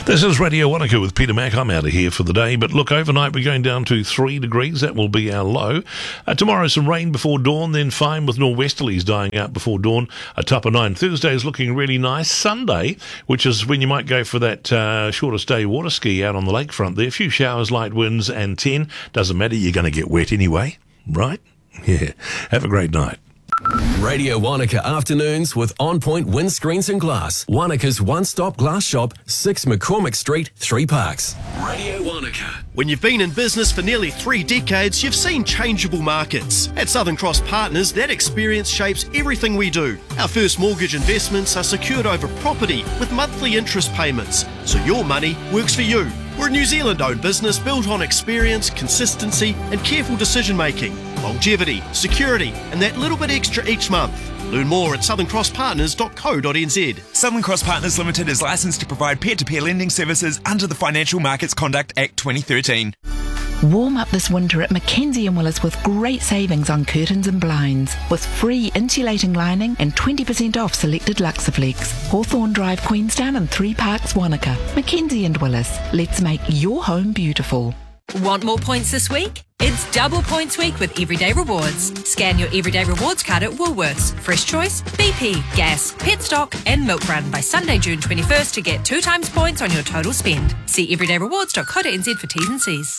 This is Radio Wanaka with Peter Mack. I'm out of here for the day, but look, overnight we're going down to 3 degrees. That will be our low. Tomorrow some rain before dawn, then fine with nor'westerlies dying out before dawn. A top of 9. Thursday is looking really nice. Sunday, which is when you might go for that shorter stay water ski out on the lakefront there. A few showers, light winds, and 10. Doesn't matter, you're going to get wet anyway, right? Yeah. Have a great night. Radio Wanaka afternoons with On Point Windscreens and Glass. Wanaka's one-stop glass shop, 6 McCormick Street, 3 Parks. Radio Wanaka. When you've been in business for nearly 3 decades, you've seen changeable markets. At Southern Cross Partners, that experience shapes everything we do. Our first mortgage investments are secured over property with monthly interest payments, so your money works for you. We're a New Zealand-owned business built on experience, consistency and careful decision-making, longevity, security and that little bit extra each month. Learn more at southern-cross-partners.co.nz. Southern Cross Partners Limited is licensed to provide peer-to-peer lending services under the Financial Markets Conduct Act 2013. Warm up this winter at Mackenzie & Willis with great savings on curtains and blinds, with free insulating lining and 20% off selected Luxaflex. Hawthorne Drive, Queenstown and 3 Parks, Wanaka. Mackenzie & Willis. Let's make your home beautiful. Want more points this week? It's double points week with Everyday Rewards. Scan your Everyday Rewards card at Woolworths, Fresh Choice, BP, Gas, Petstock and Milk Run by Sunday, June 21st to get 2 times points on your total spend. See everydayrewards.co.nz for T's and C's.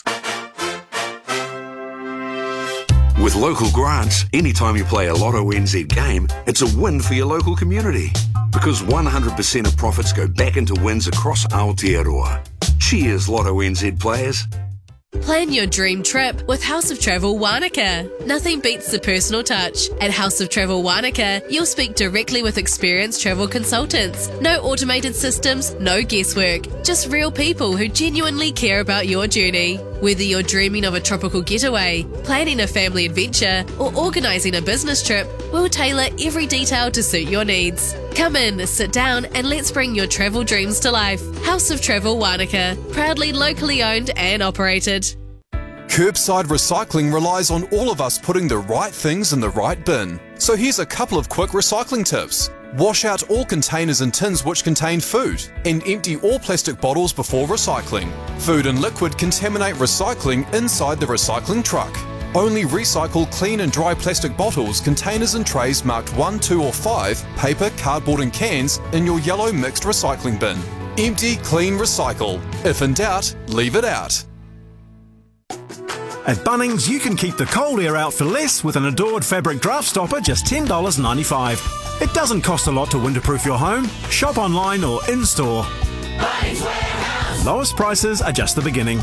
With local grants, anytime you play a Lotto NZ game, it's a win for your local community. Because 100% of profits go back into wins across Aotearoa. Cheers, Lotto NZ players. Plan your dream trip with House of Travel Wanaka. Nothing beats the personal touch. At House of Travel Wanaka, you'll speak directly with experienced travel consultants. No automated systems, no guesswork. Just real people who genuinely care about your journey. Whether you're dreaming of a tropical getaway, planning a family adventure, or organising a business trip, we'll tailor every detail to suit your needs. Come in, sit down, and let's bring your travel dreams to life. House of Travel Wanaka, proudly locally owned and operated. Curbside recycling relies on all of us putting the right things in the right bin. So here's a couple of quick recycling tips. Wash out all containers and tins which contain food, and empty all plastic bottles before recycling. Food and liquid contaminate recycling inside the recycling truck. Only recycle clean and dry plastic bottles, containers and trays marked 1, 2 or 5, paper, cardboard and cans in your yellow mixed recycling bin. Empty, clean, recycle. If in doubt, leave it out. At Bunnings, you can keep the cold air out for less with an Adored fabric draft stopper, just $10.95. It doesn't cost a lot to winterproof your home. Shop online or in-store. Bunnings Warehouse. Lowest prices are just the beginning.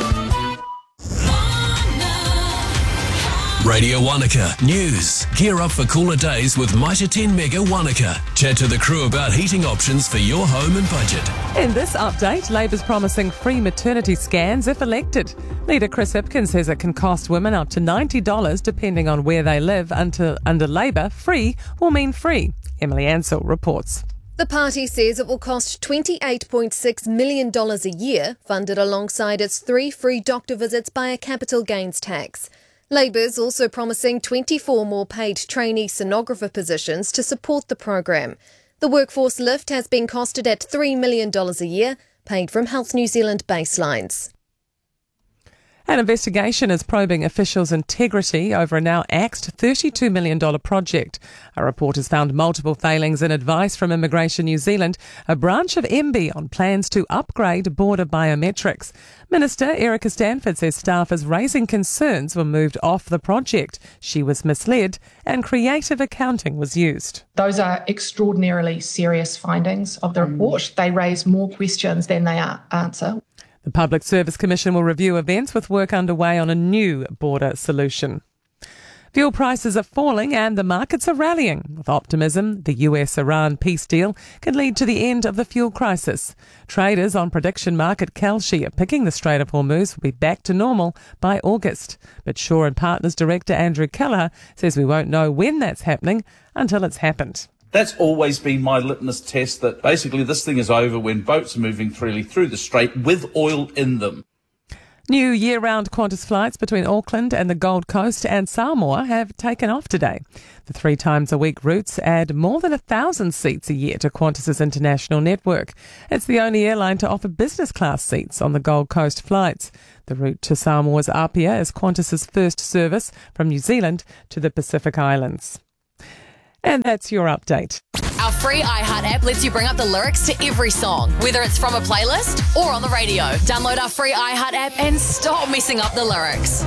Radio Wanaka News. Gear up for cooler days with Mitre 10 Mega Wanaka. Chat to the crew about heating options for your home and budget. In this update, Labour's promising free maternity scans if elected. Leader Chris Hipkins says it can cost women up to $90 depending on where they live. Under Labour, free will mean free. Emily Ansell reports. The party says it will cost $28.6 million a year, funded alongside its 3 free doctor visits by a capital gains tax. Labour's also promising 24 more paid trainee sonographer positions to support the program. The workforce lift has been costed at $3 million a year, paid from Health New Zealand baselines. An investigation is probing officials' integrity over a now axed $32 million project. A report has found multiple failings in advice from Immigration New Zealand, a branch of MB, on plans to upgrade border biometrics. Minister Erica Stanford says staff is raising concerns were moved off the project. She was misled and creative accounting was used. Those are extraordinarily serious findings of the report. They raise more questions than they answer. The Public Service Commission will review events with work underway on a new border solution. Fuel prices are falling and the markets are rallying. With optimism, the US-Iran peace deal could lead to the end of the fuel crisis. Traders on prediction market Kalshi are picking the Strait of Hormuz will be back to normal by August. But Shaw & Partners Director Andrew Kelleher says we won't know when that's happening until it's happened. That's always been my litmus test, that basically this thing is over when boats are moving freely through the strait with oil in them. New year-round Qantas flights between Auckland and the Gold Coast and Samoa have taken off today. The 3 times a week routes add more than 1,000 seats a year to Qantas's international network. It's the only airline to offer business class seats on the Gold Coast flights. The route to Samoa's Apia is Qantas's first service from New Zealand to the Pacific Islands. And that's your update. Our free iHeart app lets you bring up the lyrics to every song, whether it's from a playlist or on the radio. Download our free iHeart app and stop messing up the lyrics.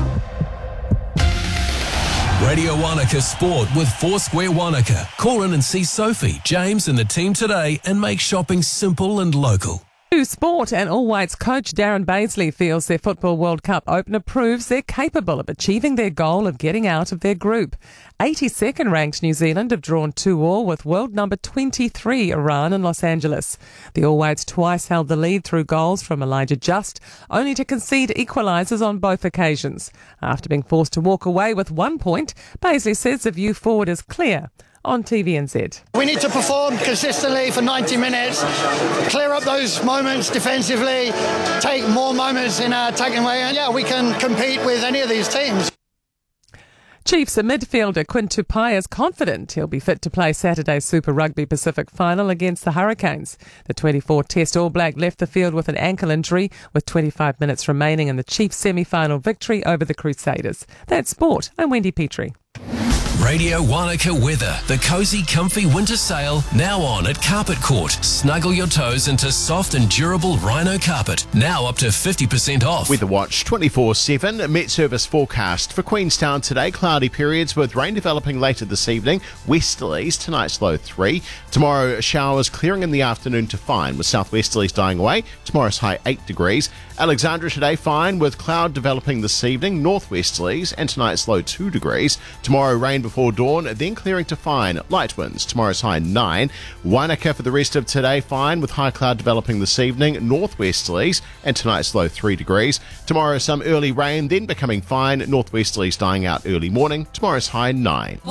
Radio Wanaka Sport with Foursquare Wanaka. Call in and see Sophie, James and the team today and make shopping simple and local. Sport and All Whites coach Darren Baisley feels their Football World Cup opener proves they're capable of achieving their goal of getting out of their group. 82nd ranked New Zealand have drawn 2-2 with world number 23 Iran in Los Angeles. The All Whites twice held the lead through goals from Elijah Just, only to concede equalisers on both occasions. After being forced to walk away with 1 point, Baisley says the view forward is clear. On TVNZ. We need to perform consistently for 90 minutes, clear up those moments defensively, take more moments in our attacking way, and we can compete with any of these teams. Chiefs midfielder Quinn Tupai is confident he'll be fit to play Saturday's Super Rugby Pacific final against the Hurricanes. The 24 Test All Black left the field with an ankle injury with 25 minutes remaining in the Chiefs semi-final victory over the Crusaders. That's sport. I'm Wendy Petrie. Radio Wanaka weather. The cosy, comfy winter sale now on at Carpet Court. Snuggle your toes into soft and durable rhino carpet. Now up to 50% off. Weather Watch 24/7. Met Service forecast for Queenstown today. Cloudy periods with rain developing later this evening. Westerlies, tonight's low 3. Tomorrow showers clearing in the afternoon to fine with southwesterlies dying away. Tomorrow's high 8 degrees. Alexandra today fine with cloud developing this evening. Northwesterlies and tonight's low 2 degrees. Tomorrow rain before dawn, then clearing to fine. Light winds, tomorrow's high 9. Wanaka for the rest of today, fine with high cloud developing this evening. Northwesterlies and tonight's low 3 degrees. Tomorrow some early rain, then becoming fine. Northwesterlies dying out early morning. Tomorrow's high 9.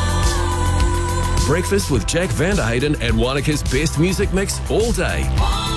Breakfast with Jack Vanderhayden and Wanaka's best music mix all day.